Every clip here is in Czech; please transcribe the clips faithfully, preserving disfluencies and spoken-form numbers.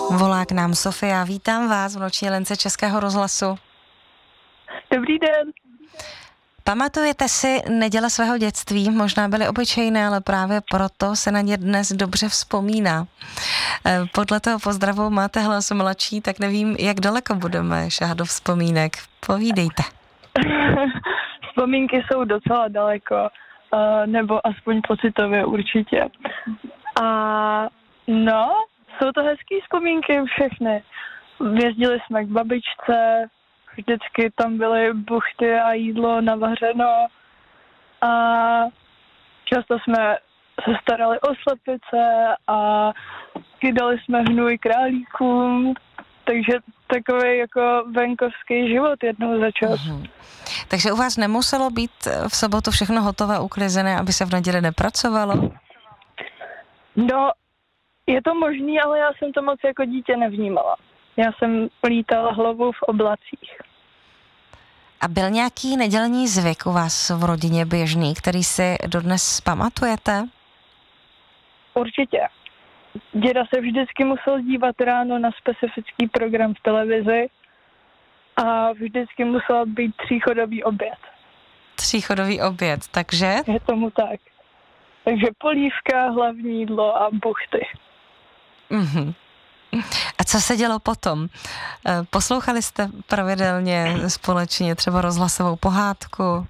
Volá k nám Sofia. Vítám vás v noční lince Českého rozhlasu. Dobrý den. Pamatujete si neděle svého dětství? Možná byly obyčejné, ale právě proto se na ně dnes dobře vzpomíná. Podle toho pozdravu máte hlas mladší, tak nevím, jak daleko budeme šáhat do vzpomínek. Povídejte. Vzpomínky jsou docela daleko, nebo aspoň pocitově určitě. A no, jsou to hezký vzpomínky všechny. Jezdili jsme k babičce, vždycky tam byly buchty a jídlo navařeno a často jsme se starali o slepice a kydali jsme hnůj králíkům, takže takový jako venkovský život jednou za čas. Mhm. Takže u vás nemuselo být v sobotu všechno hotové, uklizené, aby se v neděli nepracovalo? No, je to možný, ale já jsem to moc jako dítě nevnímala. Já jsem lítala hlavou v oblacích. A byl nějaký nedělní zvyk u vás v rodině běžný, který si dodnes pamatujete? Určitě. Děda se vždycky musel dívat ráno na specifický program v televizi a vždycky musel být tříchodový oběd. Tříchodový oběd, takže? Je tomu tak. Takže polívka, hlavní jídlo a buchty. Mhm. A co se dělo potom? Poslouchali jste pravidelně společně třeba rozhlasovou pohádku?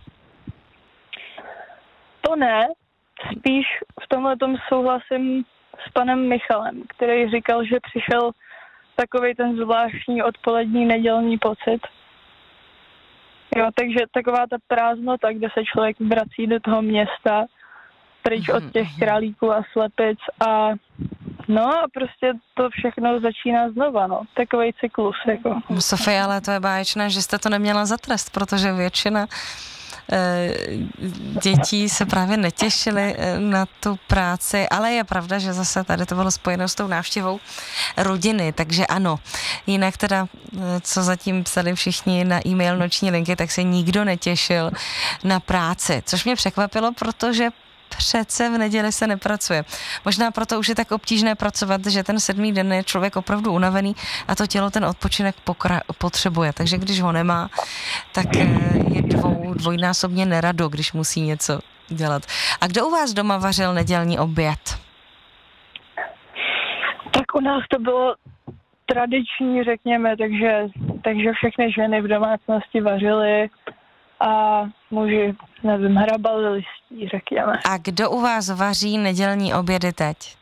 To ne. Spíš v tomhletom souhlasím s panem Michalem, který říkal, že přišel takovej ten zvláštní odpolední nedělní pocit. Jo, takže taková ta prázdnota, kde se člověk vrací do toho města, pryč od těch králíků a slepic a no a prostě to všechno začíná znova, no. Takovej cyklus, jako. Sofie, ale to je báječné, že jste to neměla za trest, protože většina e, dětí se právě netěšily na tu práci, ale je pravda, že zase tady to bylo spojeno s tou návštěvou rodiny, takže ano. Jinak teda, co zatím psali všichni na e-mail Noční linky, tak se nikdo netěšil na práci, což mě překvapilo, protože přece v neděli se nepracuje. Možná proto už je tak obtížné pracovat, že ten sedmý den je člověk opravdu unavený a to tělo ten odpočinek pokra- potřebuje. Takže když ho nemá, tak je dvou, dvojnásobně nerado, když musí něco dělat. A kdo u vás doma vařil nedělní oběd? Tak u nás to bylo tradiční, řekněme, takže, takže všechny ženy v domácnosti vařily a muži, nevím, hrabali listí, řekněme. A kdo u vás vaří nedělní obědy teď?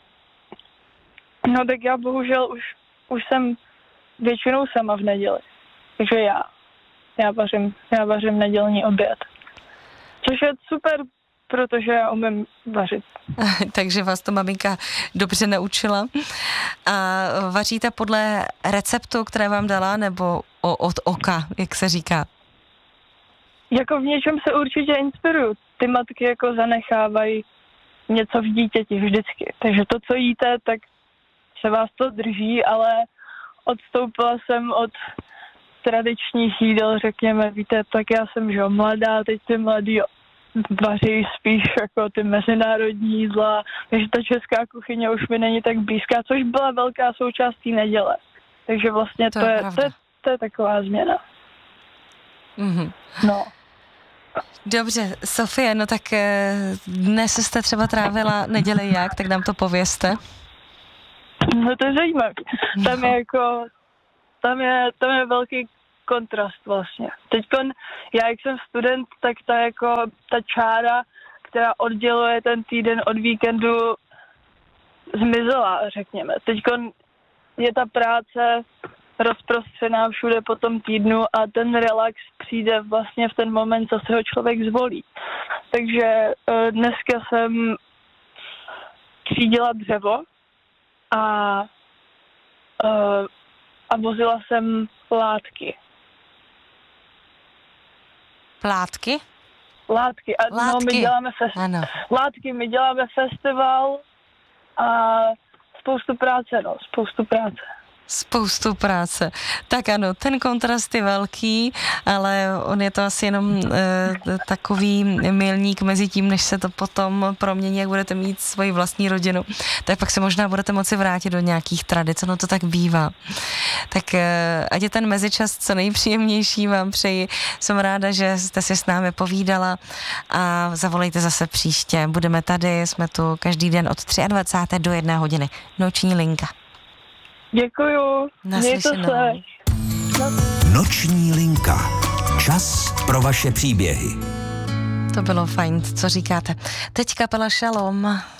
No tak já bohužel už, už jsem většinou sama v neděli. Takže já. Já vařím, já vařím nedělní oběd. Což je super, protože já umím vařit. Takže vás to maminka dobře naučila. A vaříte podle receptu, které vám dala, nebo o, od oka, jak se říká? Jako v něčem se určitě inspiruju. Ty matky jako zanechávají něco v dítěti vždycky. Takže to, co jíte, tak se vás to drží, ale odstoupila jsem od tradičních jídel, řekněme, víte, tak já jsem, že mladá, teď ty mladí vaří spíš jako ty mezinárodní jídla, takže ta česká kuchyně už mi není tak blízká, což byla velká součást té neděle. Takže vlastně to, to, je, to, je, to je taková změna. Mm-hmm. No. Dobře, Sofie, no tak dnes jste třeba trávila neděli jak, tak nám to povězte. No to je zajímavé. Tam je jako, tam je, tam je velký kontrast vlastně. Teďkon, já jak jsem student, tak ta jako, ta čára, která odděluje ten týden od víkendu, zmizela, řekněme. Teďkon je ta práce rozprostřená všude po tom týdnu a ten relax přijde vlastně v ten moment, co se ho člověk zvolí. Takže uh, dneska jsem třídila dřevo a, uh, a vozila jsem látky. Látky? Látky. A Látky. No, my děláme fest- ano. Látky, my děláme festival a spoustu práce, no, spoustu práce. Spoustu práce. Tak ano, ten kontrast je velký, ale on je to asi jenom e, takový milník mezi tím, než se to potom promění, jak budete mít svoji vlastní rodinu. Tak pak se možná budete moci vrátit do nějakých tradic, no to tak bývá. Tak e, ať je ten mezičas co nejpříjemnější, vám přeji. Jsem ráda, že jste si s námi povídala a zavolejte zase příště. Budeme tady, jsme tu každý den od dvacáté třetí do jedné hodiny. Noční linka. Děkuju. Naslyšenou. Noční linka. Čas pro vaše příběhy. To bylo fajn, co říkáte. Teď kapela Shalom.